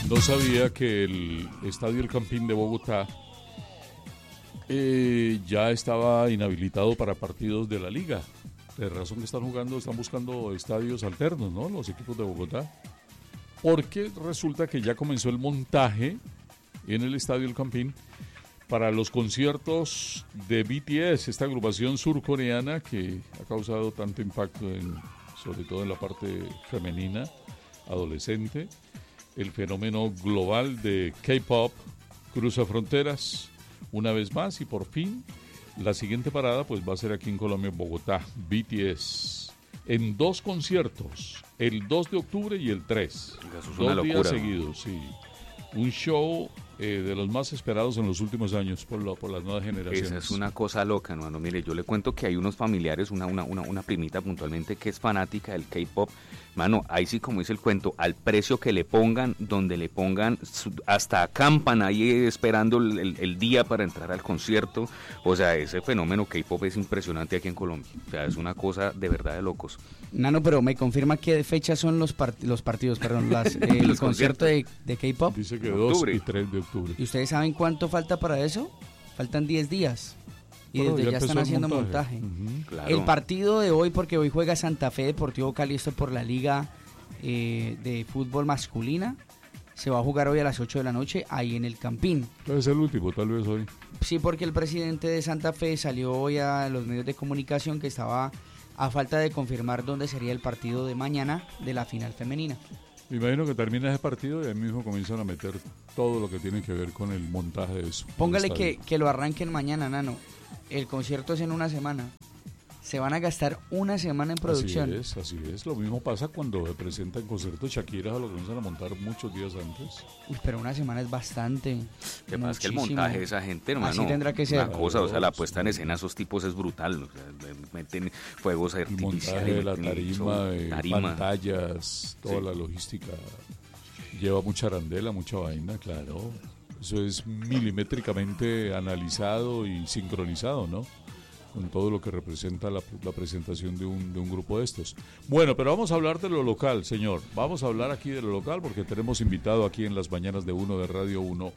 no sabía que el Estadio El Campín de Bogotá ya estaba inhabilitado para partidos de la liga. De razón que están buscando estadios alternos, ¿no? Los equipos de Bogotá. Porque resulta que ya comenzó el montaje en el Estadio El Campín para los conciertos de BTS, esta agrupación surcoreana que ha causado tanto impacto sobre todo en la parte femenina, adolescente. El fenómeno global de K-pop cruza fronteras una vez más y por fin la siguiente parada pues va a ser aquí en Colombia, en Bogotá, BTS, en 2 conciertos, el 2 de octubre y el 3. Eso es 2 una días locura, seguidos, sí. Un show de los más esperados en los últimos años por las nuevas generaciones. Esa es una cosa loca, hermano. Mire, yo le cuento que hay unos familiares, una primita puntualmente que es fanática del K-pop. Mano, ahí sí, como dice el cuento, al precio que le pongan, donde le pongan, hasta acampan ahí esperando el día para entrar al concierto. O sea, ese fenómeno K-pop es impresionante aquí en Colombia. O sea, es una cosa de verdad de locos. Nano, pero me confirma qué fechas son los partidos, perdón, el concierto de K-pop. Dice que 2 y 3 de octubre. ¿Y ustedes saben cuánto falta para eso? Faltan 10 días. Y Bueno, desde ya están haciendo montaje. Uh-huh. Claro. El partido de hoy, porque hoy juega Santa Fe Deportivo Cali, esto por la Liga de Fútbol Masculina, se va a jugar hoy a las 8 de la noche, ahí en el Campín. Es el último, tal vez hoy. Sí, porque el presidente de Santa Fe salió hoy a los medios de comunicación que estaba a falta de confirmar dónde sería el partido de mañana de la final femenina. Me imagino que termina ese partido y ahí mismo comienzan a meter todo lo que tiene que ver con el montaje de eso. Póngale que lo arranquen mañana, Nano. El concierto es en una semana. Se van a gastar una semana en producción. Así es. Lo mismo pasa cuando se presentan conciertos Shakira, lo comienzan a montar muchos días antes. Uy, pero una semana es bastante. Que más que el montaje de esa gente, hermano. Así tendrá que ser. Una cosa, o sea, la puesta en escena de esos tipos es brutal. O sea, meten fuegos artificiales. El montaje de la tarima, pantallas, toda la logística. Lleva mucha arandela, mucha vaina, claro. Eso es milimétricamente analizado y sincronizado, ¿no? Con todo lo que representa la presentación de un grupo de estos. Bueno, pero vamos a hablar de lo local, señor. Vamos a hablar aquí de lo local porque tenemos invitado aquí en las mañanas de uno de Radio 1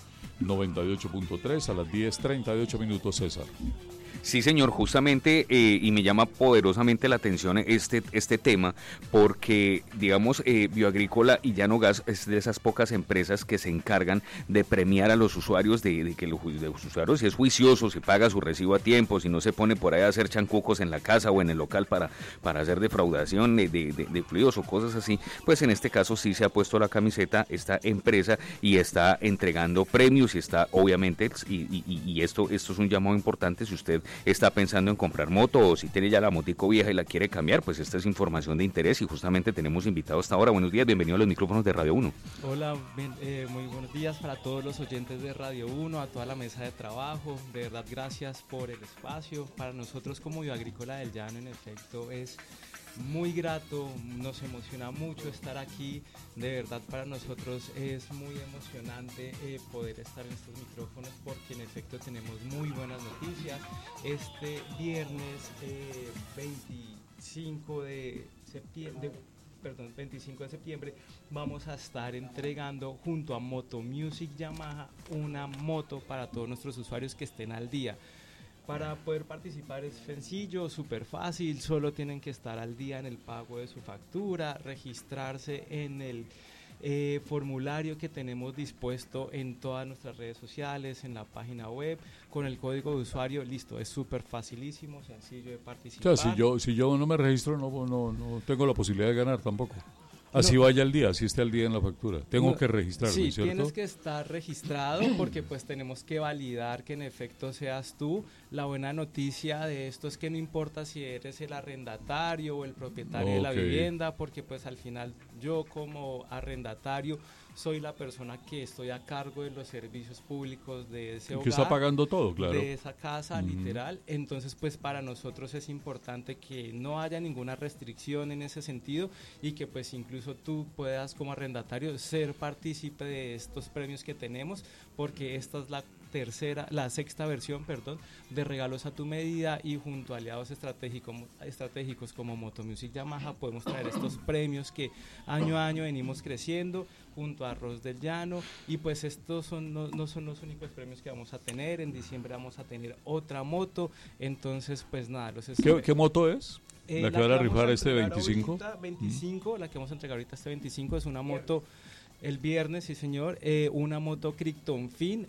98.3 a las 10:38 minutos, César. Sí, señor, justamente, y me llama poderosamente la atención este tema, porque, digamos, Bioagrícola y Llano Gas es de esas pocas empresas que se encargan de premiar a los usuarios, de que los usuarios, si es juicioso, si paga su recibo a tiempo, si no se pone por ahí a hacer chancucos en la casa o en el local para hacer defraudación de fluidos o cosas así, pues en este caso sí se ha puesto la camiseta esta empresa y está entregando premios y está, obviamente, y esto es un llamado importante. Si usted está pensando en comprar moto o si tiene ya la motico vieja y la quiere cambiar, pues esta es información de interés y justamente tenemos invitado hasta ahora. Buenos días, bienvenido a los micrófonos de Radio 1. Hola, muy buenos días para todos los oyentes de Radio 1, a toda la mesa de trabajo. De verdad, gracias por el espacio. Para nosotros como Bioagrícola del Llano, en efecto, es muy grato, nos emociona mucho estar aquí. De verdad, para nosotros es muy emocionante poder estar en estos micrófonos porque en efecto tenemos muy buenas noticias. Este viernes 25 de septiembre vamos a estar entregando junto a Moto Music Yamaha una moto para todos nuestros usuarios que estén al día. Para poder participar es sencillo, súper fácil, solo tienen que estar al día en el pago de su factura, registrarse en el formulario que tenemos dispuesto en todas nuestras redes sociales, en la página web, con el código de usuario, listo, es súper facilísimo, sencillo de participar. O sea, si yo no me registro, no tengo la posibilidad de ganar tampoco. Así vaya al día, así esté al día en la factura. Tengo que registrarme, sí, ¿cierto? Tienes que estar registrado porque pues tenemos que validar que en efecto seas tú. La buena noticia de esto es que no importa si eres el arrendatario o el propietario de la vivienda, porque pues al final yo como arrendatario soy la persona que estoy a cargo de los servicios públicos de ese hogar. Que está pagando todo, claro. De esa casa, literal. Entonces, pues para nosotros es importante que no haya ninguna restricción en ese sentido y que pues incluso tú puedas como arrendatario ser partícipe de estos premios que tenemos, porque esta es la sexta versión, perdón, de regalos a tu medida, y junto a aliados estratégicos como Moto Music Yamaha podemos traer estos premios que año a año venimos creciendo junto a Arroz del Llano, y pues estos no son los únicos premios que vamos a tener. En diciembre vamos a tener otra moto, entonces pues nada. ¿Qué moto es? ¿La que van a rifar este 25? 25, la que vamos a entregar ahorita este 25 es una moto, el viernes, sí señor, una moto Crichton Fin,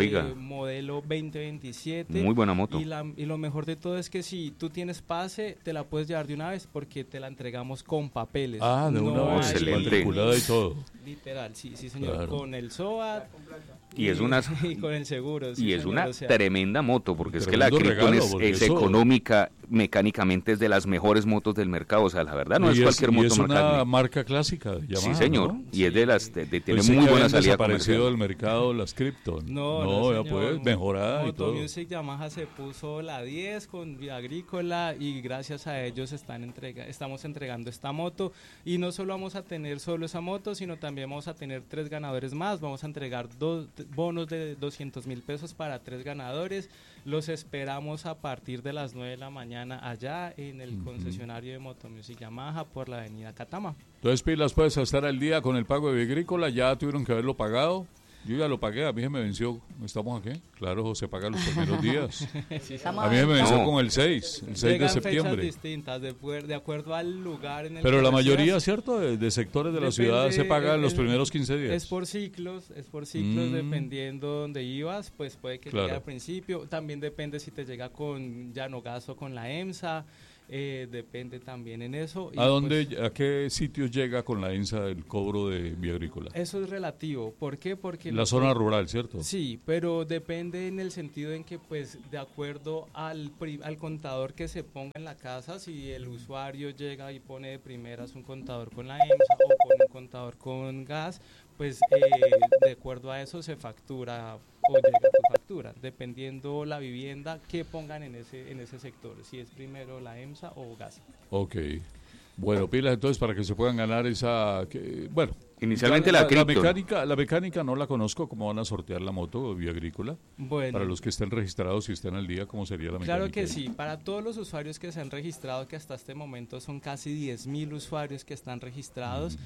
modelo 2027. Muy buena moto. Y lo mejor de todo es que si tú tienes pase, te la puedes llevar de una vez porque te la entregamos con papeles. Ah, de una vez, matriculada y todo. Literal, sí señor, claro. Con el SOAT. Y con el seguro. Sí, y es señor, una tremenda moto, porque es que la tremendo Crichton regalo, es económica, mecánicamente es de las mejores motos del mercado, o sea, la verdad no es cualquier moto. Y es una marca clásica de Yamaha, sí, señor, ¿no? Y es de las, tiene Pensé muy que buena habían salida desaparecido comercial. del mercado las Crichton. No, ya señor. pues, mejorada y todo. Moto Music Yamaha se puso la 10 con Vía Agrícola, y gracias a ellos estamos entregando esta moto, y no solo vamos a tener solo esa moto, sino también vamos a tener 3 ganadores más. Vamos a entregar 2 bonos de 200,000 pesos para 3 ganadores. Los esperamos a partir de las 9 de la mañana allá en el concesionario de Moto Music Yamaha por la avenida Catama. Entonces, pilas, puedes estar al día con el pago de Vía Agrícola. Ya tuvieron que haberlo pagado. Yo ya lo pagué, a mí se me venció. ¿Estamos aquí? Claro, se paga los primeros días. Sí, a mí se me venció con el 6 de Llegan septiembre. fechas distintas, de acuerdo al lugar en el Pero que la residas. mayoría, ¿cierto? De sectores de la ciudad se pagan los primeros 15 días. Es por ciclos, dependiendo donde ibas, pues puede que llegue al principio. También depende si te llega con Llanogas o con la EMSA. Depende también en eso. ¿A qué sitios llega con la ENSA el cobro de Vía Agrícola? Eso es relativo. ¿Por qué? Porque la zona rural, ¿cierto? Sí, pero depende en el sentido en que, pues, de acuerdo al contador que se ponga en la casa, si el usuario llega y pone de primeras un contador con la EMSA o pone un contador con gas, pues de acuerdo a eso se factura o llega tu factura, dependiendo la vivienda que pongan en ese sector, si es primero la EMSA o gas. Ok. Bueno, pilas entonces para que se puedan ganar esa... Inicialmente la Crichton. La mecánica no la conozco, cómo van a sortear la moto Vía Agrícola. Bueno, para los que estén registrados y estén al día, ¿cómo sería la mecánica? Claro que sí, para todos los usuarios que se han registrado, que hasta este momento son casi 10,000 usuarios que están registrados,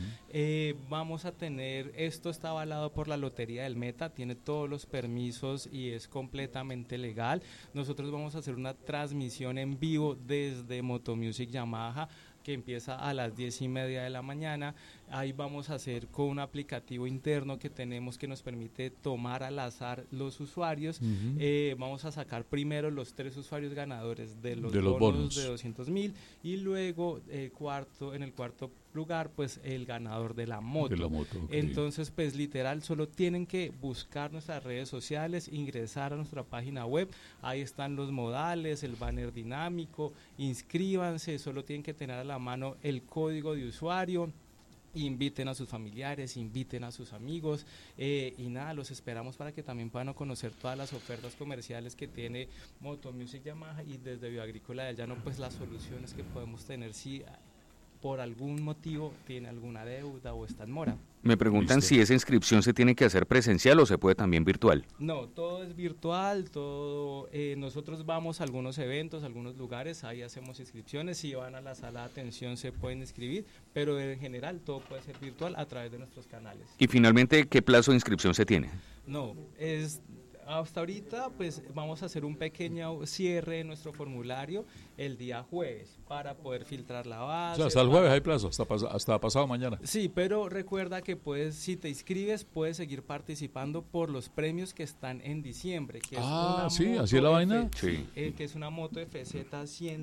vamos a tener, esto está avalado por la Lotería del Meta, tiene todos los permisos y es completamente legal. Nosotros vamos a hacer una transmisión en vivo desde Moto Music Yamaha, que empieza a las 10:30 de la mañana. Ahí vamos a hacer con un aplicativo interno que tenemos que nos permite tomar al azar los usuarios. Vamos a sacar primero los 3 usuarios ganadores de los bonos de 200,000 y luego en el cuarto lugar pues el ganador de la moto. Okay. Entonces pues literal solo tienen que buscar nuestras redes sociales, ingresar a nuestra página web, ahí están los modales, el banner dinámico, inscríbanse, solo tienen que tener a la mano el código de usuario. Inviten a sus familiares, inviten a sus amigos y nada, los esperamos para que también puedan conocer todas las ofertas comerciales que tiene Moto Music Yamaha y desde Vía Agrícola del Llano, pues las soluciones que podemos tener si por algún motivo tiene alguna deuda o está en mora. Me preguntan si esa inscripción se tiene que hacer presencial o se puede también virtual. No, todo es virtual, nosotros vamos a algunos eventos, a algunos lugares, ahí hacemos inscripciones, si van a la sala de atención se pueden inscribir, pero en general todo puede ser virtual a través de nuestros canales. Y finalmente, ¿qué plazo de inscripción se tiene? No, hasta ahorita pues vamos a hacer un pequeño cierre de nuestro formulario el día jueves para poder filtrar la base. O sea, hasta el jueves hay plazo, hasta pasado mañana. Sí, pero recuerda que si te inscribes puedes seguir participando por los premios que están en diciembre. Que es sí, así es la vaina. Sí. Que es una moto FZ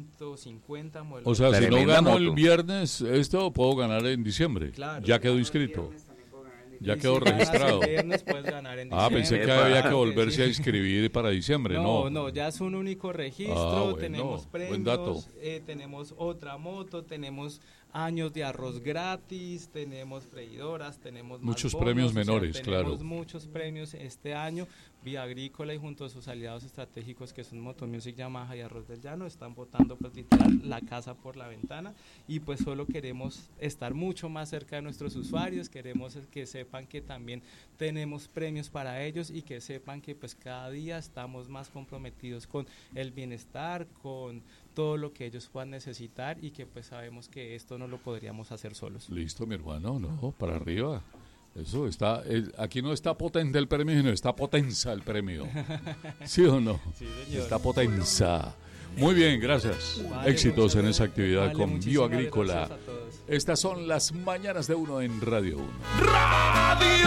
150 modelo. O sea, si no gano moto. el viernes esto, puedo ganar en diciembre. Claro. Ya quedó inscrito. Ya Y quedó si ganas registrado. el viernes, puedes ganar en diciembre. Pensé que había que volverse a inscribir para diciembre, ¿no? No, ya es un único registro, bueno, tenemos buen dato. premios, tenemos otra moto, tenemos años de arroz gratis, tenemos freidoras, tenemos más muchos bonos, premios o sea, menores, claro. tenemos muchos premios este año. Vía Agrícola y junto a sus aliados estratégicos que son Motomusic, Yamaha y Arroz del Llano están botando pues literal la casa por la ventana, y pues solo queremos estar mucho más cerca de nuestros usuarios, queremos que sepan que también tenemos premios para ellos y que sepan que pues cada día estamos más comprometidos con el bienestar, con todo lo que ellos puedan necesitar, y que pues sabemos que esto no lo podríamos hacer solos. Listo, mi hermano, no, para arriba. Eso está, aquí no está potente el premio, sino está potenza el premio. ¿Sí o no? Sí, señor. Está potenza. Muy bien, gracias. Vale, Éxitos en esa actividad vale, con muchísimas Bioagrícola. gracias a todos. Estas son las mañanas de uno en Radio 1. Radio